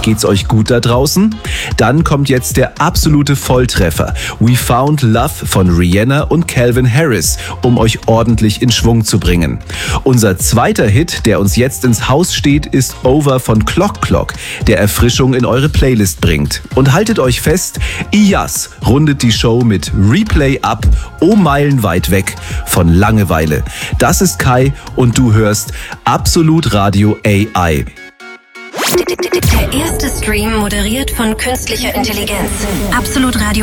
Geht's euch gut da draußen? Dann kommt jetzt der absolute Volltreffer. We Found Love von Rihanna und Calvin Harris, um euch ordentlich in Schwung zu bringen. Unser zweiter Hit, der uns jetzt ins Haus steht, ist Over von Clock Clock, der Erfrischung in eure Playlist bringt. Und haltet euch fest, Iyas rundet die Show mit Replay ab, Oh meilenweit weg von Langeweile. Das ist Kai und du hörst Absolut Radio AI. Der erste Stream moderiert von künstlicher Intelligenz. Absolut Radio